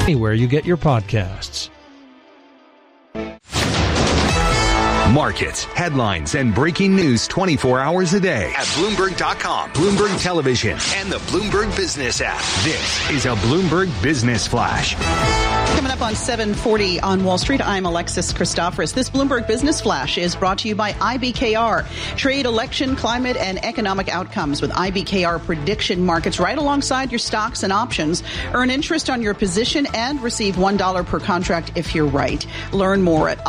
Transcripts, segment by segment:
anywhere you get your podcasts. Markets, headlines, and breaking news 24 hours a day at Bloomberg.com, Bloomberg Television, and the Bloomberg Business app. This is a Bloomberg Business Flash. Coming up on 7:40 on Wall Street, I'm Alexis Christoforous. This Bloomberg Business Flash is brought to you by IBKR. Trade, election, climate, and economic outcomes with IBKR prediction markets right alongside your stocks and options. Earn interest on your position and receive $1 per contract if you're right. Learn more at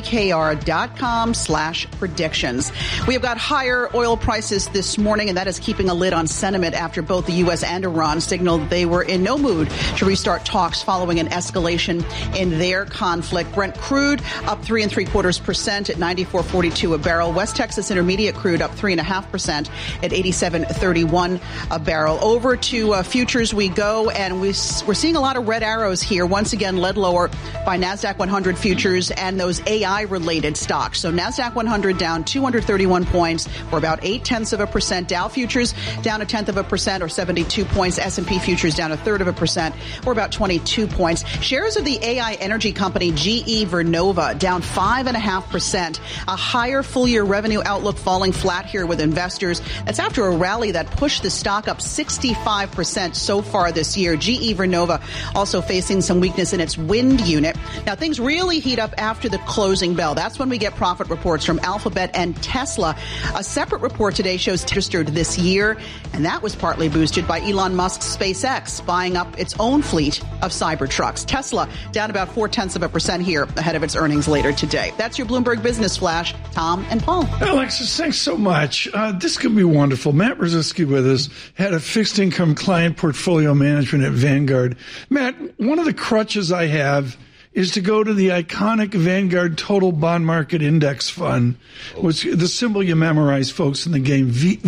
IBKR.com/predictions. We have got higher oil prices this morning, and that is keeping a lid on sentiment after both the U.S. and Iran signaled they were in no mood to restart talks following an escalation in their conflict. Brent crude up 3 3/4% at $94.42 a barrel. West Texas Intermediate crude up 3.5% at $87.31 a barrel. Over to futures we go, and we're seeing a lot of red arrows here. Once again, led lower by NASDAQ 100 futures and those AI-related stocks. So NASDAQ 100 down 231 points, or about 0.8%. Dow futures down 0.1% or 72 points. S&P futures down 0.33%, or about 22 points. Shares of the AI energy company GE Vernova down 5.5%. A higher full-year revenue outlook falling flat here with investors. That's after a rally that pushed the stock up 65% so far this year. GE Vernova also facing some weakness in its wind unit. Now, things really heat up after the closing bell. That's when we get profit reports from Alphabet and Tesla. A separate report today shows registered this year, and that was partly boosted by Elon Musk's SpaceX buying up its own fleet of Cybertrucks. Tesla down about 0.4% here ahead of its earnings later today. That's your Bloomberg Business Flash. Tom and Paul. Alexis, thanks so much. This could be wonderful. Matt Brzezinski with us, had a fixed income client portfolio management at Vanguard. Matt, one of the crutches I have is to go to the iconic Vanguard Total Bond Market Index Fund, which the symbol you memorize, folks, in the game,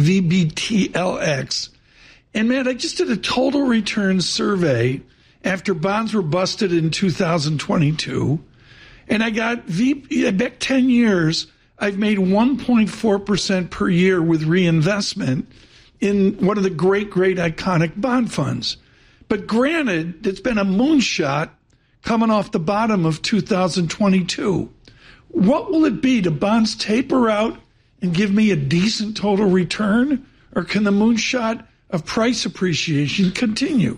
VBTLX. And Matt, I just did a total return survey after bonds were busted in 2022, and I got back 10 years, I've made 1.4% per year with reinvestment in one of the great iconic bond funds. But granted, it's been a moonshot coming off the bottom of 2022. What will it be? Do bonds taper out and give me a decent total return, or can the moonshot of price appreciation continue?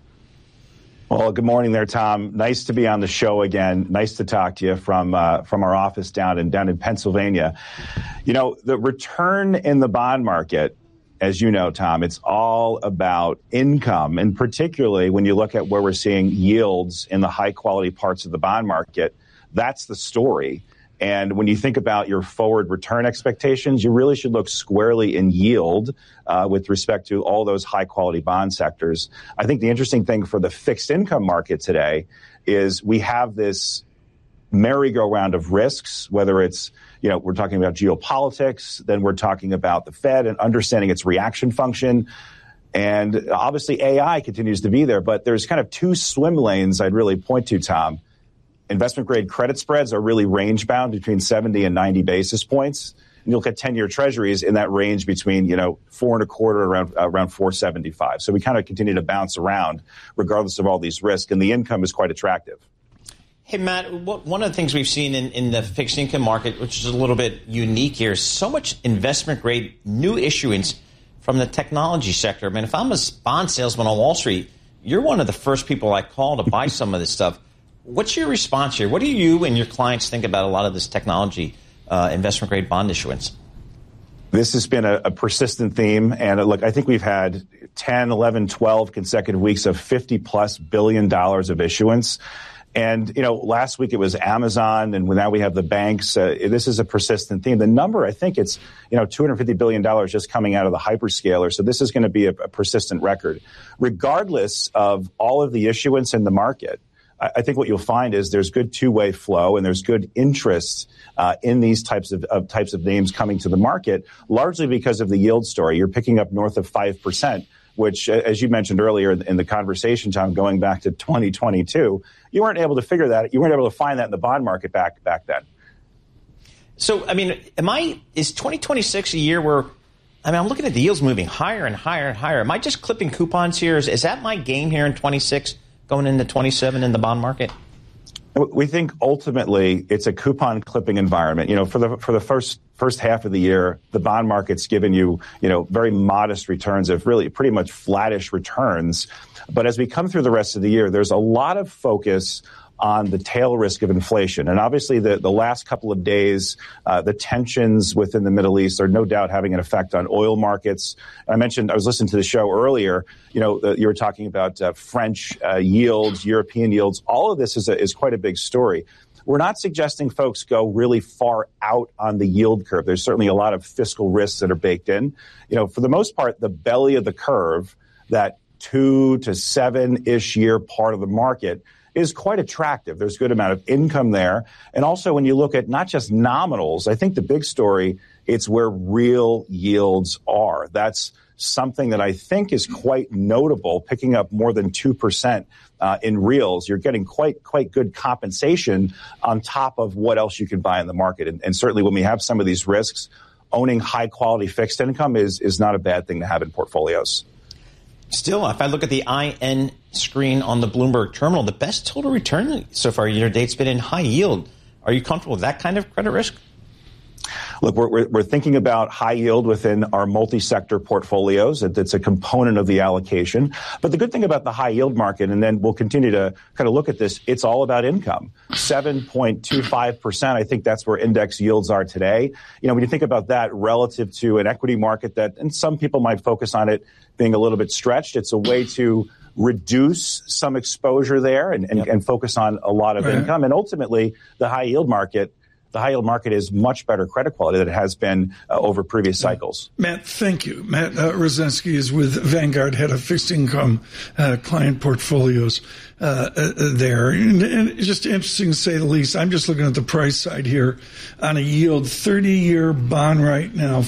Well, good morning there, Tom. Nice to be on the show again. Nice to talk to you from our office down in Pennsylvania. You know, the return in the bond market, as you know, Tom, it's all about income. And particularly when you look at where we're seeing yields in the high quality parts of the bond market, that's the story. And when you think about your forward return expectations, you really should look squarely in yield with respect to all those high quality bond sectors. I think the interesting thing for the fixed income market today is we have this merry-go-round of risks, whether it's, you know, we're talking about geopolitics, then we're talking about the Fed and understanding its reaction function. And obviously AI continues to be there, but there's kind of two swim lanes I'd really point to, Tom. Investment-grade credit spreads are really range-bound between 70 and 90 basis points. And you look at 10-year treasuries in that range between, 4.25 around 4.75. So we kind of continue to bounce around regardless of all these risks, and the income is quite attractive. Hey, Matt, one of the things we've seen in the fixed income market, which is a little bit unique here, is so much investment-grade new issuance from the technology sector. I mean, if I'm a bond salesman on Wall Street, you're one of the first people I call to buy some of this stuff. What's your response here? What do you and your clients think about a lot of this technology investment-grade bond issuance? This has been a persistent theme. And look, I think we've had 10, 11, 12 consecutive weeks of $50+ billion of issuance. And, last week it was Amazon, and now we have the banks. This is a persistent theme. The number, I think it's, $250 billion just coming out of the hyperscaler. So this is going to be a persistent record. Regardless of all of the issuance in the market, I think what you'll find is there's good two-way flow and there's good interest in these types of names coming to the market, largely because of the yield story. You're picking up north of 5%, which, as you mentioned earlier in the conversation, Tom, going back to 2022, you weren't able to figure that. You weren't able to find that in the bond market back then. So, I mean, is 2026 a year where, I'm looking at the yields moving higher and higher and higher. Am I just clipping coupons here? Is that my game here in 26? going into 27 in the bond market? We think ultimately it's a coupon clipping environment. For the first half of the year, the bond market's given you very modest returns of really pretty much flattish returns. But as we come through the rest of the year, there's a lot of focus on the tail risk of inflation. And obviously the last couple of days, the tensions within the Middle East are no doubt having an effect on oil markets. I was listening to the show earlier, you were talking about French yields, European yields. All of this is quite a big story. We're not suggesting folks go really far out on the yield curve. There's certainly a lot of fiscal risks that are baked in. For the most part, the belly of the curve, that 2 to 7-ish year part of the market, is quite attractive. There's a good amount of income there. And also when you look at not just nominals, I think the big story, it's where real yields are. That's something that I think is quite notable, picking up more than 2% in reals. You're getting quite good compensation on top of what else you can buy in the market. And certainly when we have some of these risks, owning high quality fixed income is not a bad thing to have in portfolios. Still, if I look at the IN screen on the Bloomberg terminal, the best total return so far year to date's been in high yield. Are you comfortable with that kind of credit risk? Look, we're thinking about high yield within our multi-sector portfolios. It's a component of the allocation. But the good thing about the high yield market, and then we'll continue to kind of look at this, it's all about income. 7.25%. I think that's where index yields are today. When you think about that relative to an equity market and some people might focus on it being a little bit stretched, it's a way to reduce some exposure there and focus on a lot of income. And ultimately, the high yield market is much better credit quality than it has been over previous cycles. Matt, thank you. Matt Roszensky is with Vanguard, head of fixed income client portfolios there. And it's just interesting to say the least. I'm just looking at the price side here on a yield 30-year bond right now,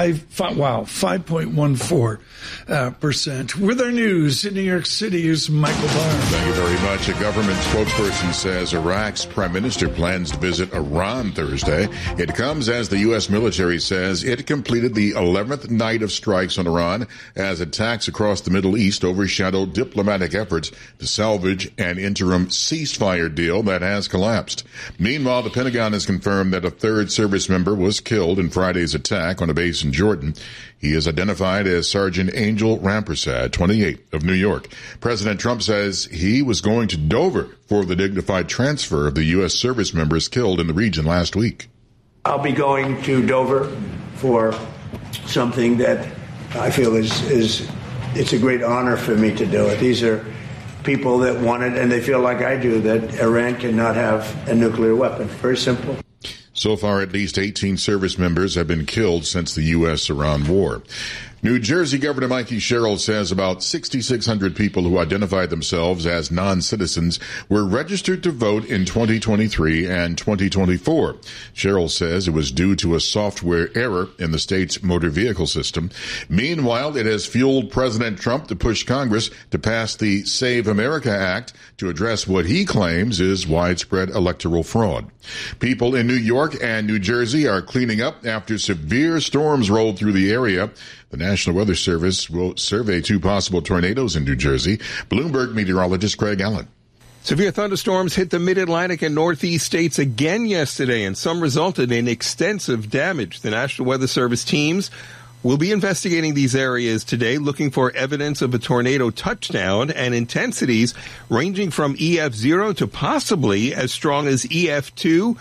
5.14%. With our news in New York City is Michael Barr. Thank you very much. A government spokesperson says Iraq's prime minister plans to visit Iran Thursday. It comes as the U.S. military says it completed the 11th night of strikes on Iran as attacks across the Middle East overshadowed diplomatic efforts to salvage an interim ceasefire deal that has collapsed. Meanwhile, the Pentagon has confirmed that a third service member was killed in Friday's attack on a base in Jordan. He is identified as Sergeant Angel Rampersad, 28, of New York. President Trump says he was going to Dover for the dignified transfer of the U.S. service members killed in the region last week. I'll be going to Dover for something that I feel it's a great honor for me to do it. These are people that want it, and they feel like I do, that Iran cannot have a nuclear weapon. Very simple. So far, at least 18 service members have been killed since the U.S.-Iran war. New Jersey Governor Mikey Sherrill says about 6,600 people who identified themselves as non-citizens were registered to vote in 2023 and 2024. Sherrill says it was due to a software error in the state's motor vehicle system. Meanwhile, it has fueled President Trump to push Congress to pass the Save America Act to address what he claims is widespread electoral fraud. People in New York and New Jersey are cleaning up after severe storms rolled through the area. The National Weather Service will survey 2 possible tornadoes in New Jersey. Bloomberg meteorologist Craig Allen. Severe thunderstorms hit the mid-Atlantic and Northeast states again yesterday, and some resulted in extensive damage. The National Weather Service teams will be investigating these areas today, looking for evidence of a tornado touchdown and intensities ranging from EF0 to possibly as strong as EF2,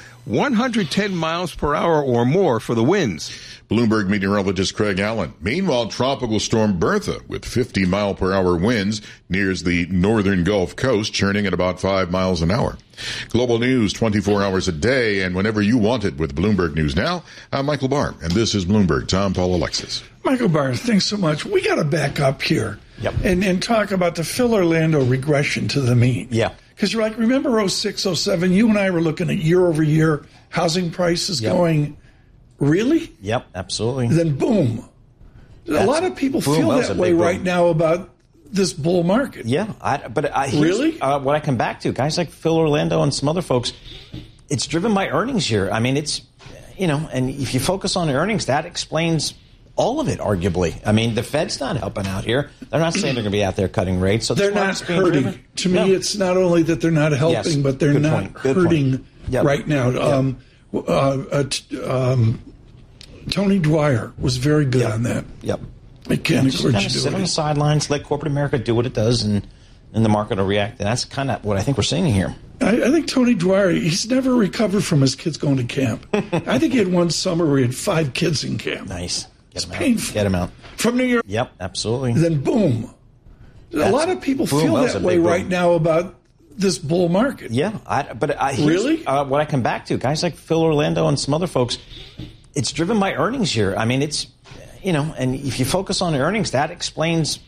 110 miles per hour or more for the winds. Bloomberg meteorologist Craig Allen. Meanwhile, Tropical Storm Bertha, with 50-mile-per-hour winds, nears the northern Gulf Coast, churning at about 5 miles an hour. Global news 24 hours a day and whenever you want it with Bloomberg News Now. I'm Michael Barr, and this is Bloomberg. Tom, Paul, Alexis. Michael Barr, thanks so much. We got to back up here and talk about the Phil Orlando regression to the mean. Yeah. Because you're like, remember 06, 07, you and I were looking at year-over-year housing prices going, really? Yep, absolutely. Then boom. A lot of people feel that way right now about this bull market. Yeah, really? What I come back to, guys like Phil Orlando and some other folks, it's driven by earnings here. I mean, it's, and if you focus on earnings, that explains all of it, arguably. I mean, the Fed's not helping out here. They're not saying they're going to be out there cutting rates. So they're not hurting. Driven. To me, it's not only that they're not helping, but they're not hurting right now. Tony Dwyer was very good on that. Yep. I can't just kind of sit on the sidelines, let corporate America do what it does, and the market will react. And that's kind of what I think we're seeing here. I think Tony Dwyer, he's never recovered from his kids going to camp. I think he had one summer where he had 5 kids in camp. Nice. It's painful. Get him out. From New York. Yep, absolutely. Then boom. A lot of people feel that way right now about this bull market. Yeah. Really? What I come back to, guys like Phil Orlando and some other folks, it's driven by earnings here. I mean, it's, and if you focus on earnings, that explains